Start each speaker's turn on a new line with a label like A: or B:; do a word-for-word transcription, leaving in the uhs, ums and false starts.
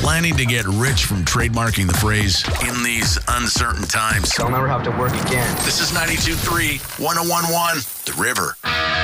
A: planning to get rich from trademarking the phrase in these uncertain times?
B: I'll never have to work again.
A: This is ninety-two point three, one oh one point one, The River.